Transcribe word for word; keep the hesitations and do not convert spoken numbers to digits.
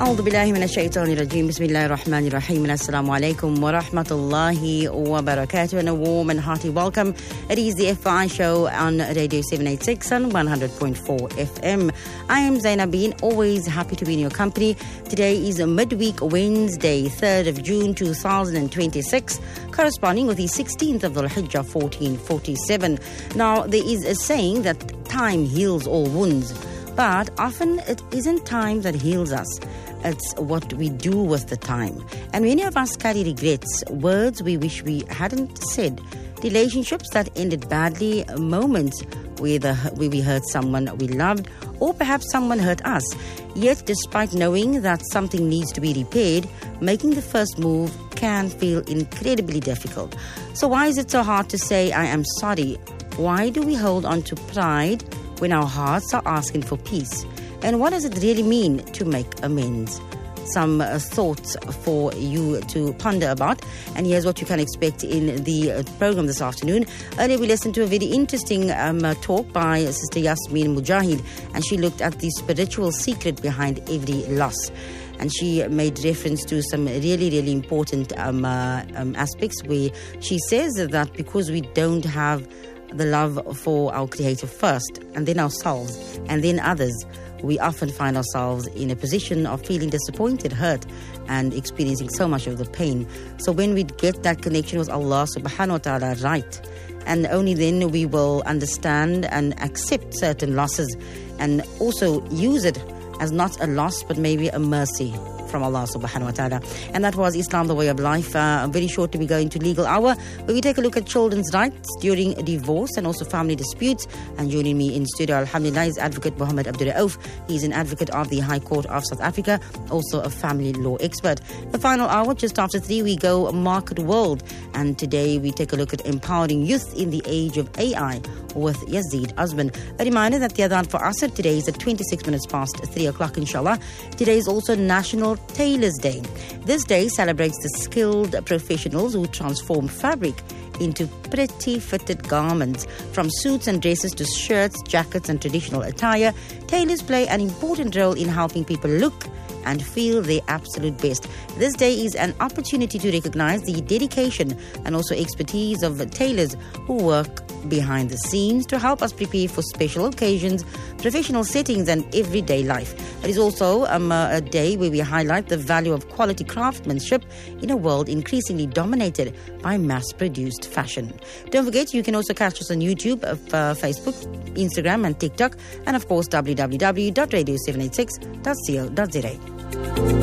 أعوذ بالله من الشيطان الرجيم بسم الله الرحمن الرحيم Assalamu alaikum wa rahmatullahi wa barakatuh and a warm and hearty welcome. It is the F I show on Radio seven eighty-six and one hundred point four F M. I am Zainabine, always happy to be in your company. Today is a midweek Wednesday, third of June two thousand twenty-six, corresponding with the sixteenth of Dhul Hijjah fourteen forty-seven. Now, there is a saying that time heals all wounds, but often it isn't time that heals us. It's what we do with the time. And many of us carry regrets, words we wish we hadn't said, relationships that ended badly, moments where, the, where we hurt someone we loved, or perhaps someone hurt us. Yet, despite knowing that something needs to be repaired, making the first move can feel incredibly difficult. So why is it so hard to say, I am sorry? Why do we hold on to pride when our hearts are asking for peace? And what does it really mean to make amends? Some uh, thoughts for you to ponder about. And here's what you can expect in the uh, program this afternoon. Earlier we listened to a very interesting um, uh, talk by Sister Yasmin Mujahid, and she looked at the spiritual secret behind every loss. And she made reference to some really, really important um, uh, um, aspects where she says that because we don't have the love for our Creator first, and then ourselves, and then others, we often find ourselves in a position of feeling disappointed, hurt, and experiencing so much of the pain. So when we get that connection with Allah subhanahu wa ta'ala right, and only then we will understand and accept certain losses and also use it as not a loss but maybe a mercy from Allah subhanahu wa ta'ala. And that was Islam, the way of life. Uh, very shortly we go into Legal Hour, where we take a look at children's rights during divorce and also family disputes. And joining me in studio, alhamdulillah, is Advocate Muhammad Abdul Rauf. He's an advocate of the High Court of South Africa, also a family law expert. The final hour, just after three, we go Market World. And today we take a look at empowering youth in the age of A I with Yazid Osman. A reminder that the Adhan for Asr today is at twenty-six minutes past three o'clock, inshallah. Today is also National Tailors Day. This day celebrates the skilled professionals who transform fabric into pretty fitted garments. From suits and dresses to shirts, jackets and traditional attire, tailors play an important role in helping people look and feel their absolute best. This day is an opportunity to recognize the dedication and also expertise of tailors who work behind the scenes to help us prepare for special occasions, professional settings and everyday life. It is also um, a day where we highlight the value of quality craftsmanship in a world increasingly dominated by mass-produced fashion. Don't forget, you can also catch us on YouTube, uh, Facebook, Instagram and TikTok, and of course w w w dot radio seven eighty-six dot co dot za.